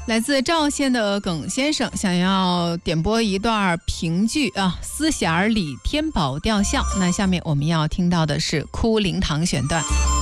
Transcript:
来自赵县的耿先生想要点播一段评剧思弦里天宝吊孝。那下面我们要听到的是哭灵堂选段。